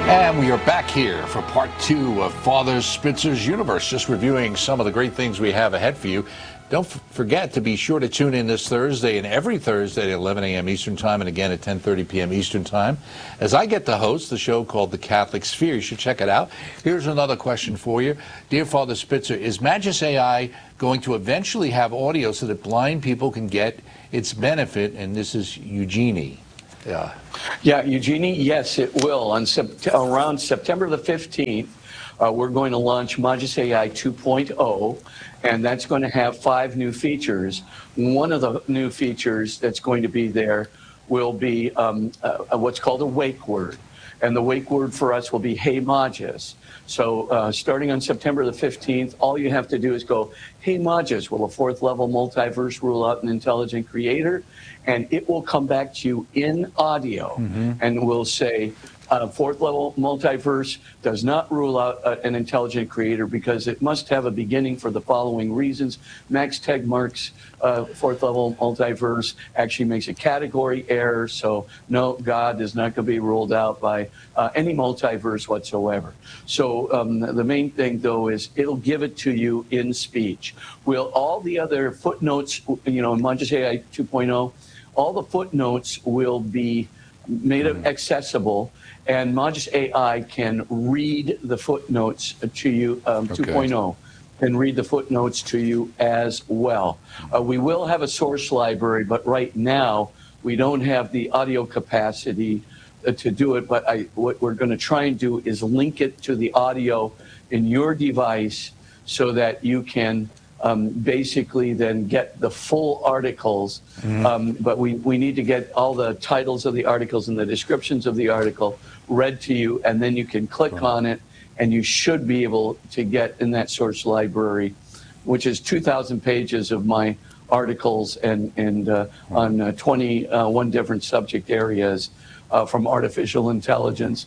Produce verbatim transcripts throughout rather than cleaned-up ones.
And we are back here for part two of Father Spitzer's Universe, just reviewing some of the great things we have ahead for you. Don't f- forget to be sure to tune in this Thursday and every Thursday at eleven a.m. Eastern Time and again at ten thirty p.m. Eastern Time as I get to host the show called The Catholic Sphere. You should check it out. Here's another question for you. Dear Father Spitzer, is Magis A I going to eventually have audio so that blind people can get its benefit? And this is Eugenie. Yeah. Yeah, Eugenie, yes, it will. On sept- around September the fifteenth, uh, we're going to launch Magis A I two point oh, and that's going to have five new features. One of the new features that's going to be there will be um, uh, what's called a wake word. And the wake word for us will be, hey, Magis. So uh, starting on September the fifteenth, all you have to do is go, hey, Magis, will a fourth level multiverse rule out an intelligent creator? And it will come back to you in audio mm-hmm. and will say, uh, fourth level multiverse does not rule out uh, an intelligent creator because it must have a beginning for the following reasons. Max Tegmark's uh, fourth level multiverse actually makes a category error. So no, God is not going to be ruled out by uh, any multiverse whatsoever. So um, the main thing, though, is it'll give it to you in speech. Will all the other footnotes, you know, in Magis A I two point oh, all the footnotes will be made accessible, and Magis A I can read the footnotes to you, um, okay. two point oh, and read the footnotes to you as well. Uh, we will have a source library, but right now we don't have the audio capacity uh, to do it, but I, what we're going to try and do is link it to the audio in your device so that you can Um, basically then get the full articles, mm-hmm. um, but we, we need to get all the titles of the articles and the descriptions of the article read to you, and then you can click right. on it, and you should be able to get in that source library, which is two thousand pages of my articles and, and uh, right. on uh, twenty-one different subject areas, uh, from artificial intelligence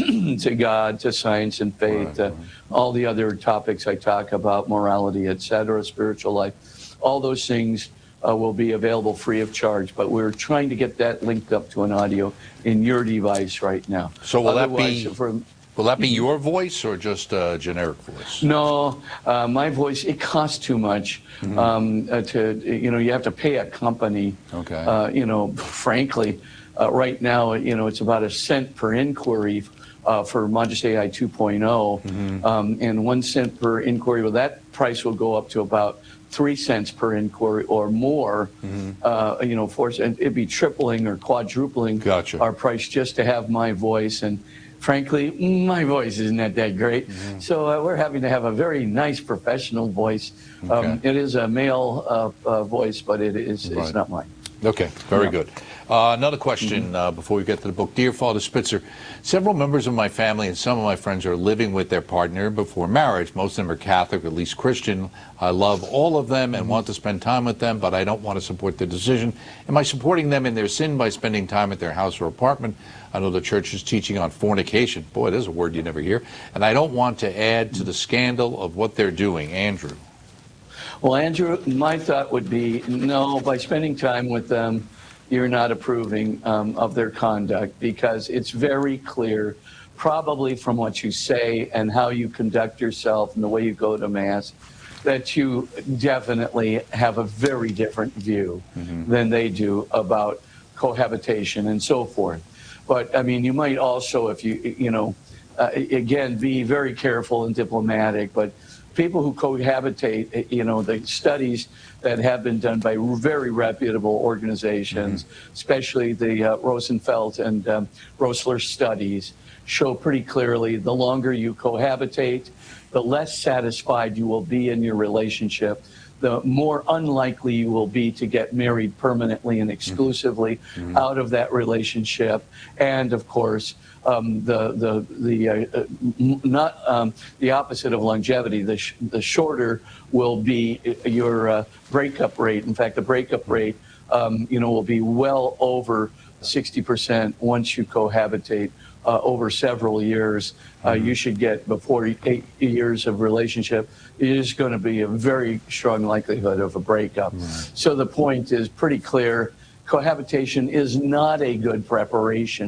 to God, to science and faith, right, uh, right. all the other topics I talk about, morality, et cetera, spiritual life, all those things uh, will be available free of charge. But we're trying to get that linked up to an audio in your device right now. So will Otherwise, that be for, will that be your voice or just a generic voice? No, uh, my voice, it costs too much. Mm-hmm. um, uh, to you know, you have to pay a company. Okay. Uh, you know, frankly. Uh, right now, you know, it's about a cent per inquiry uh, for Magis A I two point oh, mm-hmm. um, and one cent per inquiry. Well, that price will go up to about three cents per inquiry or more. Mm-hmm. uh, you know, for and it'd be tripling or quadrupling gotcha. Our price just to have my voice. And frankly, my voice isn't that, that great. Mm-hmm. So uh, we're having to have a very nice professional voice. Okay. Um, it is a male uh, uh, voice, but it is right. it's not mine. Okay, very yeah. good. Uh, another question uh, before we get to the book. Dear Father Spitzer, several members of my family and some of my friends are living with their partner before marriage. Most of them are Catholic, or at least Christian. I love all of them and want to spend time with them, but I don't want to support their decision. Am I supporting them in their sin by spending time at their house or apartment? I know the church is teaching on fornication. Boy, there's a word you never hear. And I don't want to add to the scandal of what they're doing. Andrew. Well, Andrew, my thought would be, no, by spending time with them, you're not approving um, of their conduct, because it's very clear, probably from what you say and how you conduct yourself and the way you go to Mass, that you definitely have a very different view mm-hmm. than they do about cohabitation and so forth. But, I mean, you might also, if you, you know, uh, again, be very careful and diplomatic, but people who cohabitate, you know, the studies that have been done by very reputable organizations, mm-hmm. especially the uh, Rosenfeld and um, Rosler studies, show pretty clearly the longer you cohabitate, the less satisfied you will be in your relationship, the more unlikely you will be to get married permanently and exclusively mm-hmm. out of that relationship. And of course, um, the the the uh, not um, the opposite of longevity. The sh- the shorter will be your uh, breakup rate. In fact, the breakup rate, um, you know, will be well over sixty percent once you cohabitate. Uh, over several years, uh, mm-hmm. you should get, before eight years of relationship, it is going to be a very strong likelihood of a breakup. Right. So the point is pretty clear. Cohabitation is not a good preparation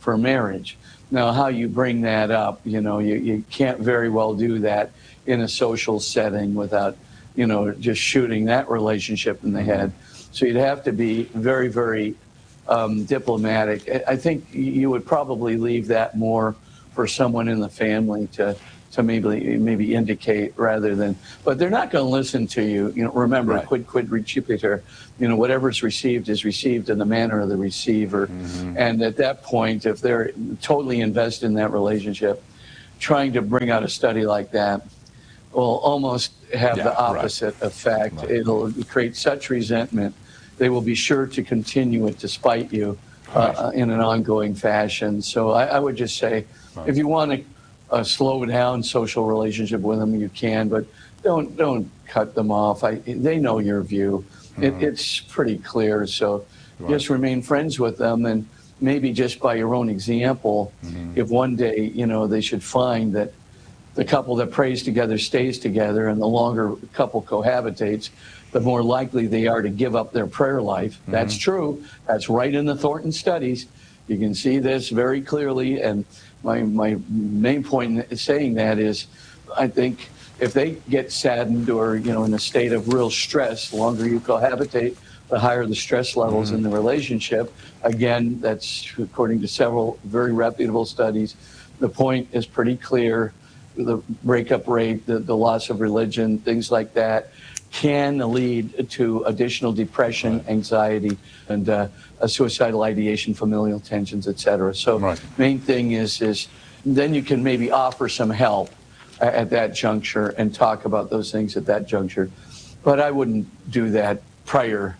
for marriage. Now, how you bring that up, you know, you, you can't very well do that in a social setting without, you know, just shooting that relationship in the head. So you'd have to be very, very um, diplomatic. I think you would probably leave that more for someone in the family to to maybe maybe indicate rather than, but they're not going to listen to you. You know, remember, Right. quid quid recipitur. You know, whatever's received is received in the manner of the receiver. Mm-hmm. And at that point, if they're totally invested in that relationship, trying to bring out a study like that will almost have Yeah, the opposite right. effect. Right. It'll create such resentment. They will be sure to continue it despite you uh, Right. in an ongoing fashion. So I, I would just say, Right. if you want to uh, slow down social relationship with them, you can, but don't don't cut them off. I, they know your view. Mm-hmm. It, it's pretty clear. So Right. just remain friends with them, and maybe just by your own example, mm-hmm. if one day, you know, they should find that the couple that prays together stays together, and the longer a couple cohabitates, the more likely they are to give up their prayer life. Mm-hmm. That's true. That's right in the Thornton studies. You can see this very clearly. And my, my main point in saying that is, I think if they get saddened or, you know, in a state of real stress, the longer you cohabitate, the higher the stress levels mm-hmm. in the relationship. Again, that's according to several very reputable studies. The point is pretty clear. The breakup rate, the, the loss of religion, things like that can lead to additional depression, right. anxiety, and uh, a suicidal ideation, familial tensions, et cetera. So right. main thing is, is then you can maybe offer some help at that juncture and talk about those things at that juncture. But I wouldn't do that prior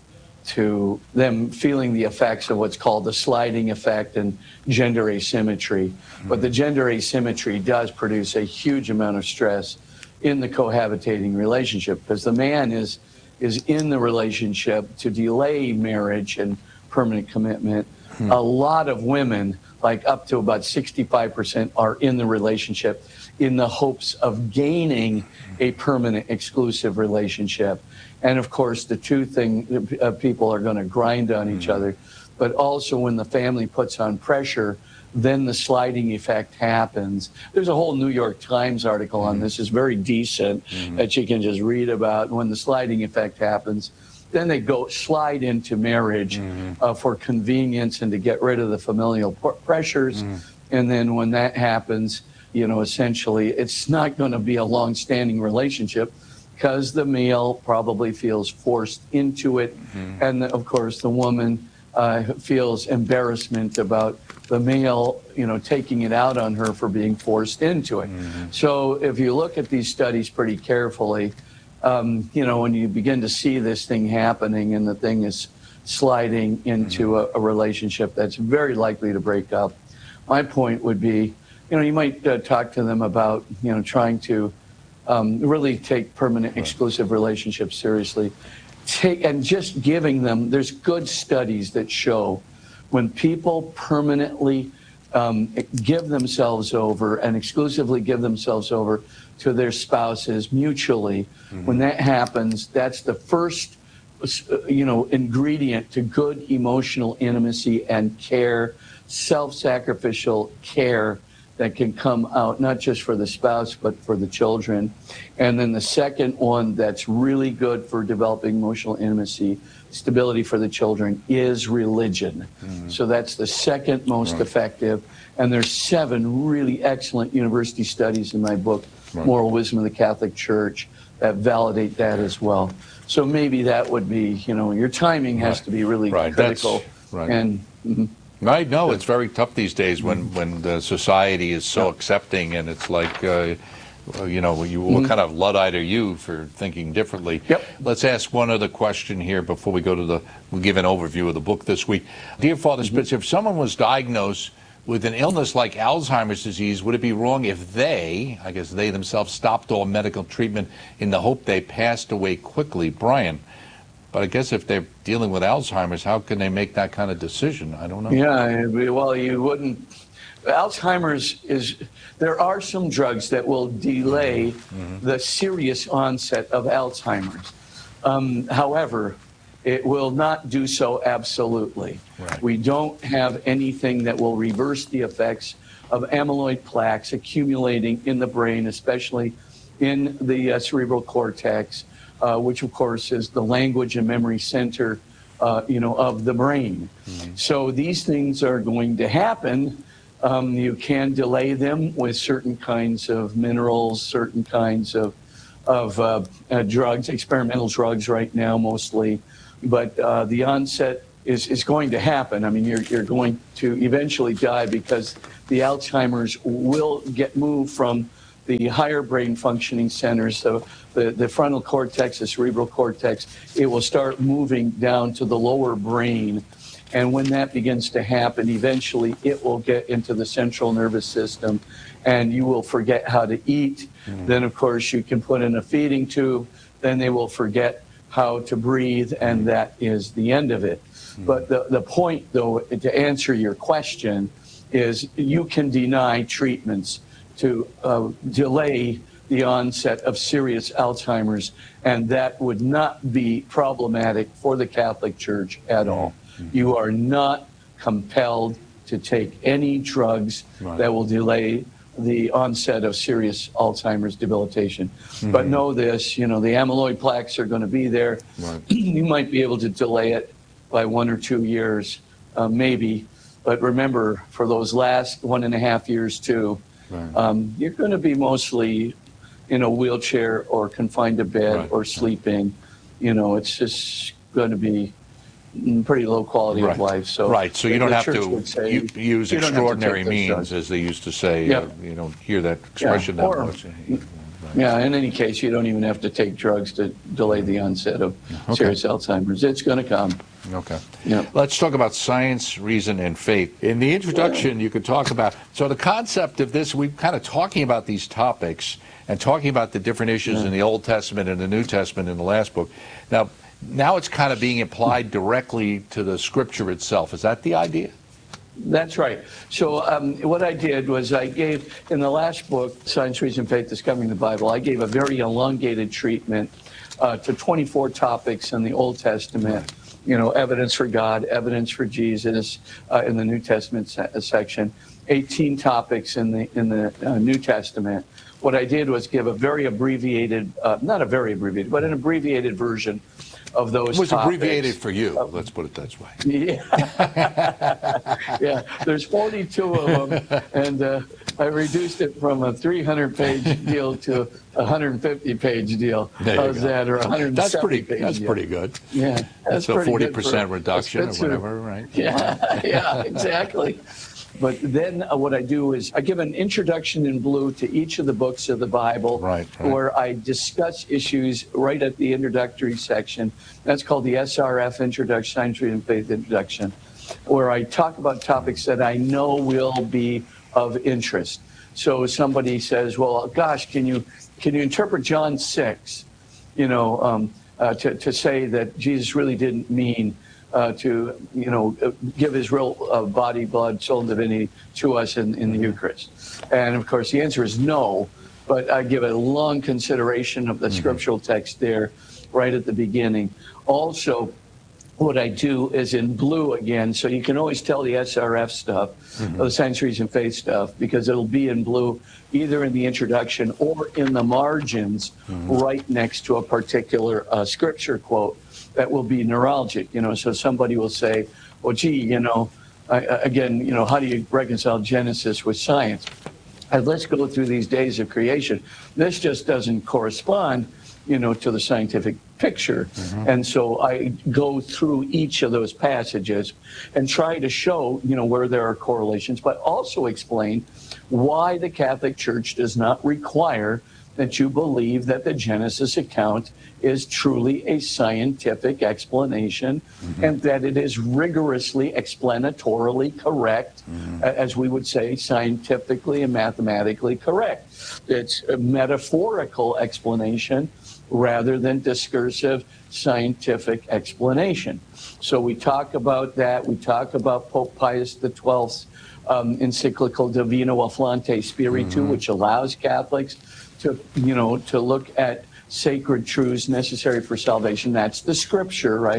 to them feeling the effects of what's called the sliding effect and gender asymmetry. Mm-hmm. But the gender asymmetry does produce a huge amount of stress in the cohabitating relationship, because the man is is in the relationship to delay marriage and permanent commitment. Mm-hmm. A lot of women, like up to about sixty-five percent, are in the relationship in the hopes of gaining a permanent exclusive relationship. And of course, the two things, uh, people are going to grind on each mm-hmm. other, but also when the family puts on pressure, then the sliding effect happens. There's a whole New York Times article mm-hmm. on this. It's very decent mm-hmm. that you can just read about. When the sliding effect happens, then they go slide into marriage mm-hmm. uh, for convenience and to get rid of the familial p- pressures. Mm-hmm. And then when that happens, you know, essentially, it's not going to be a long-standing relationship, because the male probably feels forced into it. Mm-hmm. And of course, the woman uh, feels embarrassment about the male, you know, taking it out on her for being forced into it. Mm-hmm. So if you look at these studies pretty carefully, um, you know, when you begin to see this thing happening and the thing is sliding into mm-hmm. a, a relationship that's very likely to break up, my point would be, you know, you might uh, talk to them about, you know, trying to Um, really take permanent exclusive relationships seriously. Take and just giving them, there's good studies that show when people permanently um, give themselves over and exclusively give themselves over to their spouses mutually, mm-hmm. when that happens, that's the first, you know, ingredient to good emotional intimacy and care, self-sacrificial care that can come out, not just for the spouse, but for the children. And then the second one that's really good for developing emotional intimacy, stability for the children, is religion. Mm-hmm. So that's the second most right. effective. And there's seven really excellent university studies in my book, right. Moral Wisdom of the Catholic Church, that validate that as well. So maybe that would be, you know, your timing has right. to be really right. critical. Right. And mm-hmm. I know it's very tough these days when, when the society is so yep. accepting, and it's like, uh, you know, you, what mm-hmm. kind of Luddite are you for thinking differently? Yep. Let's ask one other question here before we go to the, we'll give an overview of the book this week. Dear Father mm-hmm. Spitzer, if someone was diagnosed with an illness like Alzheimer's disease, would it be wrong if they, I guess they themselves, stopped all medical treatment in the hope they passed away quickly? Brian. But I guess if they're dealing with Alzheimer's, how can they make that kind of decision? I don't know. Yeah, well, you wouldn't. Alzheimer's is, there are some drugs that will delay mm-hmm. the serious onset of Alzheimer's. Um, however, It will not do so absolutely. Right. We don't have anything that will reverse the effects of amyloid plaques accumulating in the brain, especially in the uh, cerebral cortex, uh, which of course is the language and memory center, uh, you know, of the brain. Mm-hmm. So these things are going to happen. Um, you can delay them with certain kinds of minerals, certain kinds of of uh, uh, drugs, experimental drugs right now mostly, but uh, the onset is, is going to happen. I mean, you're, you're going to eventually die because the Alzheimer's will get moved from the higher brain functioning centers, so the, the frontal cortex, the cerebral cortex, it will start moving down to the lower brain. And when that begins to happen, eventually it will get into the central nervous system and you will forget how to eat. Mm. Then, of course, you can put in a feeding tube. Then they will forget how to breathe, and that is the end of it. Mm. But the, the point, though, to answer your question, is you can deny treatments to uh, delay the onset of serious Alzheimer's, and that would not be problematic for the Catholic Church at all. Mm-hmm. You are not compelled to take any drugs right. that will delay the onset of serious Alzheimer's debilitation. Mm-hmm. But know this, you know, the amyloid plaques are going to be there. Right. You might be able to delay it by one or two years, uh, maybe. But remember, for those last one and a half years, too, right. um, you're going to be mostly in a wheelchair or confined to bed right. or sleeping. You know, it's just going to be pretty low quality right. of life. So right. So you don't have to say, u- use you extraordinary means, as they used to say. Yep. Uh, you don't hear that expression yeah. that or, much. Right. Yeah, in any case, you don't even have to take drugs to delay the onset of okay. serious Alzheimer's. It's going to come. Okay. Yep. Let's talk about science, reason, and faith. In the introduction, yeah. you could talk about, so the concept of this, we're kind of talking about these topics and talking about the different issues yeah. in the Old Testament and the New Testament in the last book. Now, now it's kind of being applied directly to the scripture itself. Is that the idea? That's right. So um, what I did was I gave, in the last book, Science, Reason, Faith, Discovering the Bible, I gave a very elongated treatment uh, to twenty-four topics in the Old Testament. You know, evidence for God, evidence for Jesus uh, in the New Testament se- section, eighteen topics in the in the uh, New Testament. What I did was give a very abbreviated, uh, not a very abbreviated, but an abbreviated version of those topics. It was topics. Abbreviated for you, uh, let's put it that way. Yeah, yeah. There's forty-two of them, and uh, I reduced it from a three hundred page deal to a one hundred fifty page deal. How's that? Or one hundred seventy that's pretty, page That's deal. pretty good. Yeah, that's, that's a forty percent reduction or whatever, right? Yeah, yeah, exactly. But then uh, what I do is I give an introduction in blue to each of the books of the Bible, right, right. where I discuss issues right at the introductory section. That's called the S R F Introduction, Science, Reason, Faith Introduction, where I talk about topics that I know will be of interest. So somebody says, well, gosh, can you can you interpret John six, you know, um, uh, to, to say that Jesus really didn't mean Uh, to, you know, give his real uh, body, blood, soul, and divinity to us in, in the Eucharist? And, of course, the answer is no, but I give a long consideration of the mm-hmm. scriptural text there right at the beginning. Also, what I do is in blue again, so you can always tell the S R F stuff, mm-hmm. the Science, Reason, Faith stuff, because it'll be in blue either in the introduction or in the margins mm-hmm. right next to a particular uh, scripture quote that will be neuralgic. You know, so somebody will say, well, gee, you know, I, again, you know, how do you reconcile Genesis with science? And let's go through these days of creation. This just doesn't correspond, you know, to the scientific picture. Mm-hmm. And so I go through each of those passages and try to show, you know, where there are correlations, but also explain why the Catholic Church does not require that you believe that the Genesis account is truly a scientific explanation, mm-hmm. and that it is rigorously explanatorily correct, mm-hmm. as we would say, scientifically and mathematically correct. It's a metaphorical explanation rather than discursive scientific explanation. So we talk about that. We talk about Pope Pius the twelfth's um, encyclical Divino Afflante Spiritu, mm-hmm. which allows Catholics to, you know, to look at sacred truths necessary for salvation. That's the scripture, right?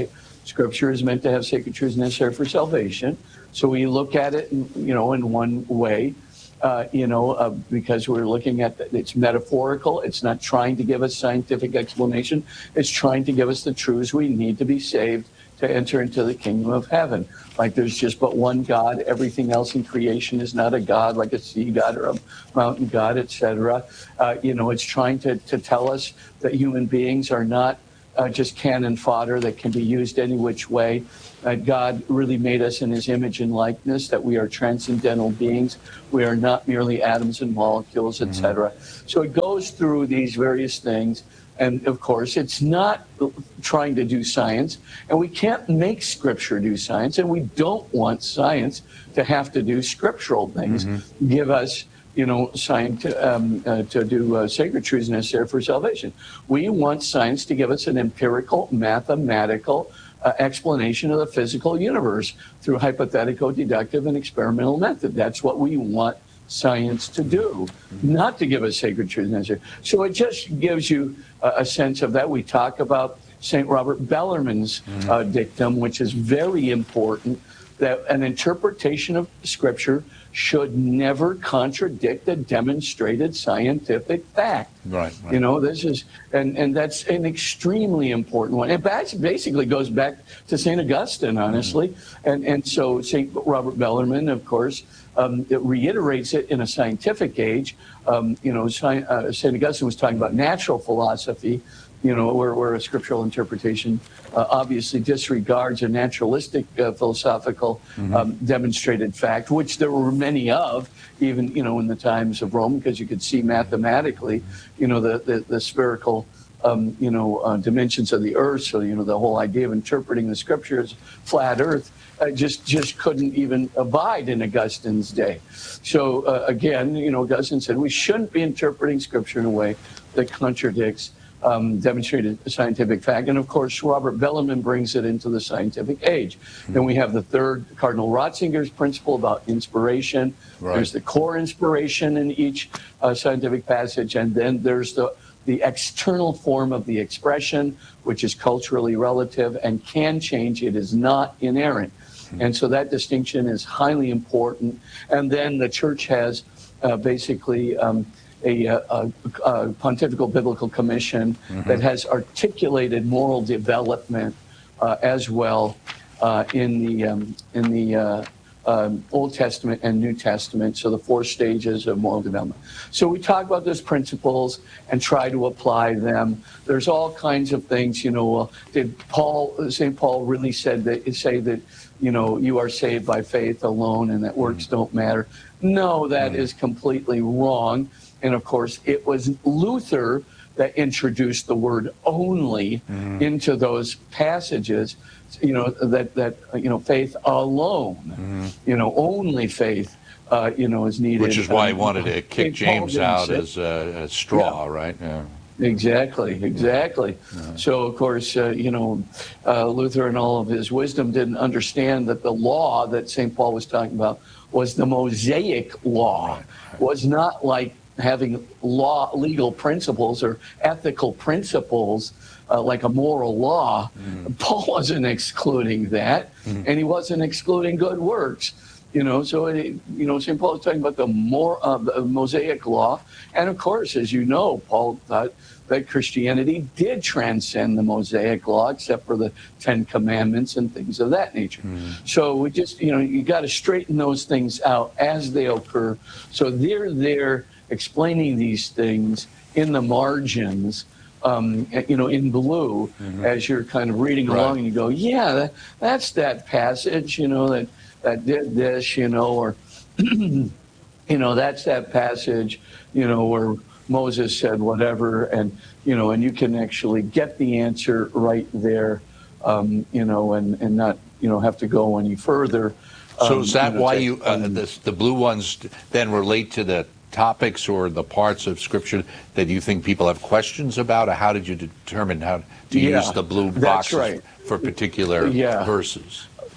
Scripture is meant to have sacred truths necessary for salvation. So we look at it, you know, in one way, uh, you know, uh, because we're looking at the, it's metaphorical. It's not trying to give us scientific explanation. It's trying to give us the truths we need to be saved to enter into the kingdom of heaven. Like there's just but one God. Everything else in creation is not a God, like a sea god or a mountain god, et cetera. Uh, you know, it's trying to, to tell us that human beings are not uh, just cannon fodder that can be used any which way. That God really made us in his image and likeness, that we are transcendental beings. We are not merely atoms and molecules, et cetera. Mm-hmm. So it goes through these various things. And of course, it's not trying to do science, and we can't make Scripture do science, and we don't want science to have to do scriptural things, mm-hmm. give us, you know, science to, um, uh, to do uh, sacred truths necessary for salvation. We want science to give us an empirical, mathematical uh, explanation of the physical universe through hypothetical, deductive, and experimental method. That's what we want science to do, not to give us sacred truths necessary. So it just gives you a, a sense of that. We talk about Saint Robert Bellarmine's mm-hmm. uh, dictum, which is very important, that an interpretation of Scripture should never contradict a demonstrated scientific fact. Right, right. You know, this is, and, and that's an extremely important one. It basically goes back to Saint Augustine, honestly. Mm-hmm. And, and so Saint Robert Bellarmine, of course, um, it reiterates it in a scientific age. Um, you know, Saint uh, Augustine was talking about natural philosophy, you know, where, where a scriptural interpretation uh, obviously disregards a naturalistic uh, philosophical mm-hmm. um, demonstrated fact, which there were many of, even, you know, in the times of Rome, because you could see mathematically, you know, the, the, the spherical, um, you know, uh, dimensions of the earth. So, you know, the whole idea of interpreting the Scriptures, flat earth, uh, just, just couldn't even abide in Augustine's day. So, uh, again, you know, Augustine said we shouldn't be interpreting Scripture in a way that contradicts Um, demonstrated scientific fact. And of course, Robert Bellarmine brings it into the scientific age. Mm-hmm. Then we have the third, Cardinal Ratzinger's principle about inspiration. Right. There's the core inspiration in each uh, scientific passage. And then there's the, the external form of the expression, which is culturally relative and can change. It is not inerrant. Mm-hmm. And so that distinction is highly important. And then the church has uh, basically um, A, a, a Pontifical Biblical Commission mm-hmm. that has articulated moral development uh, as well uh, in the um, in the uh, um, Old Testament and New Testament. So the four stages of moral development. So we talk about those principles and try to apply them. There's all kinds of things. You know, uh, did Paul, Saint Paul, really said that say that you know you are saved by faith alone and that works mm-hmm. don't matter? No, that mm-hmm. is completely wrong. And of course, it was Luther that introduced the word only mm-hmm. into those passages, you know, that, that you know, faith alone, mm-hmm. you know, only faith, uh, you know, is needed. Which is why um, he wanted to kick James out say, as a, a straw, yeah. right? Yeah. Exactly, exactly. Yeah. So, of course, uh, you know, uh, Luther in all of his wisdom didn't understand that the law that Saint Paul was talking about was the Mosaic law, right. Right. was not like having law, legal principles or ethical principles uh, like a moral law. Mm-hmm. Paul wasn't excluding that, mm-hmm. and he wasn't excluding good works. You know, so it, you know, Saint Paul is talking about the more uh, the Mosaic law, and of course, as you know, Paul thought that Christianity did transcend the Mosaic law, except for the Ten Commandments and things of that nature. Mm-hmm. So we just, you know, you got to straighten those things out as they occur. So they're there explaining these things in the margins, um, you know, in blue, mm-hmm. as you're kind of reading right. along, and you go, yeah, that, that's that passage, you know, that, that did this, you know, or, you know, that's that passage, you know, where Moses said whatever, and, you know, and you can actually get the answer right there, um, you know, and, and not, you know, have to go any further. So um, is that you know, why you, uh, this, the blue ones then relate to the topics or the parts of Scripture that you think people have questions about, or how did you determine how to yeah, use the blue boxes right. for particular yeah. verses?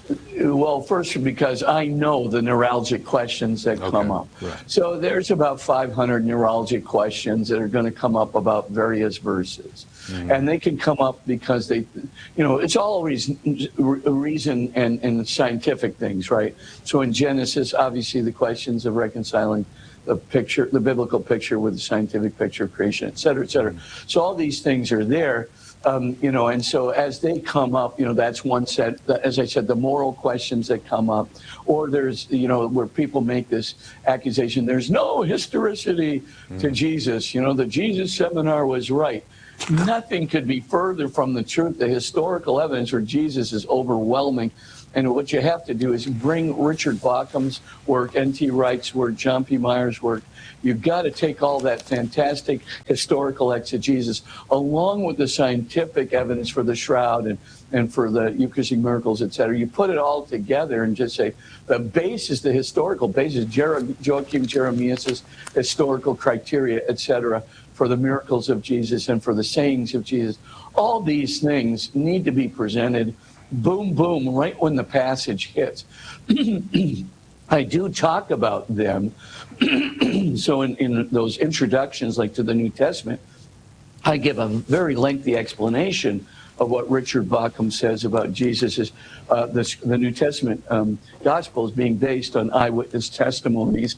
Well, first, because I know the neuralgic questions that Okay, come up. right. So there's about five hundred neuralgic questions that are going to come up about various verses. Mm-hmm. And they can come up because they, you know, it's always reason and, and scientific things, right? So in Genesis, obviously the questions of reconciling the picture, the biblical picture with the scientific picture of creation, et cetera, et cetera. Mm-hmm. So all these things are there. Um, you know, and so as they come up, you know, that's one set, as I said, the moral questions that come up, or there's, you know, where people make this accusation, there's no historicity mm. to Jesus, you know, the Jesus seminar was right. Nothing could be further from the truth. The historical evidence for Jesus is overwhelming. And what you have to do is bring Richard Bauckham's work, N T Wright's work, John P. Meyer's work. You've got to take all that fantastic historical exegesis along with the scientific evidence for the shroud and, and for the Eucharistic miracles, et cetera. You put it all together and just say the basis, the historical basis, Jer- Joachim Jeremias' historical criteria, et cetera, for the miracles of Jesus and for the sayings of Jesus. All these things need to be presented boom, boom, right when the passage hits. I do talk about them. So in, in those introductions, like to the New Testament, I give a very lengthy explanation of what Richard Bauckham says about Jesus' uh, the, the New Testament um, Gospels being based on eyewitness testimonies.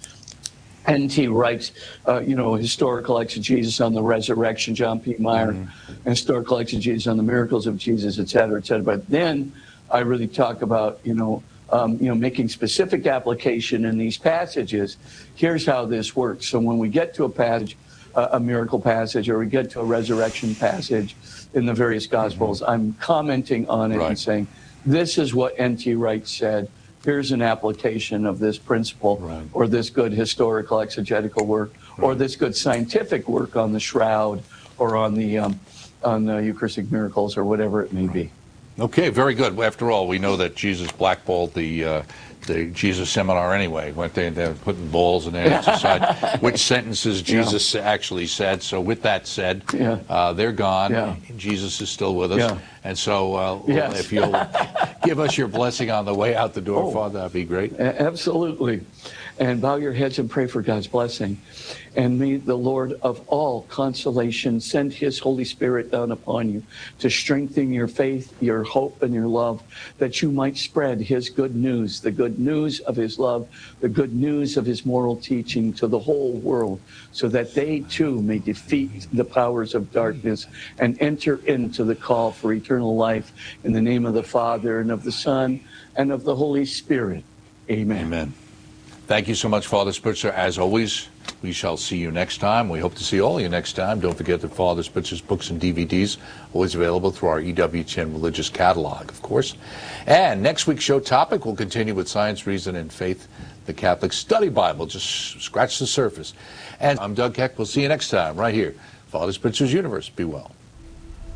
N T Wright's, uh, you know, historical exegesis on the resurrection, John P. Meyer, mm-hmm. historical exegesis on the miracles of Jesus, et cetera, et cetera. But then I really talk about, you know, um, you know, making specific application in these passages. Here's how this works. So when we get to a passage, uh, a miracle passage, or we get to a resurrection passage in the various Gospels, mm-hmm. I'm commenting on it right. and saying, this is what N T Wright said. Here's an application of this principle, right. or this good historical exegetical work, right. or this good scientific work on the shroud, or on the um, on the Eucharistic miracles, or whatever it may right. be. Okay, very good. After all, we know that Jesus blackballed the uh, the Jesus seminar anyway. Went there and they were putting balls in there to decide which sentences Jesus yeah. actually said. So with that said, yeah. uh, they're gone. Yeah. Jesus is still with us. Yeah. And so uh, yes. if you'll give us your blessing on the way out the door, oh, Father, that'd be great. Absolutely. And bow your heads and pray for God's blessing. And may the Lord of all consolation send his Holy Spirit down upon you to strengthen your faith, your hope, and your love, that you might spread his good news, the good news of his love, the good news of his moral teaching to the whole world, so that they too may defeat the powers of darkness and enter into the call for eternal life. In the name of the Father, and of the Son, and of the Holy Spirit. Amen. Amen. Thank you so much, Father Spitzer. As always, we shall see you next time. We hope to see all of you next time. Don't forget that Father Spitzer's books and D V Ds always available through our E W T N religious catalog, of course. And next week's show topic will continue with Science, Reason, and Faith, the Catholic Study Bible. Just scratch the surface. And I'm Doug Keck. We'll see you next time right here. Father Spitzer's Universe. Be well.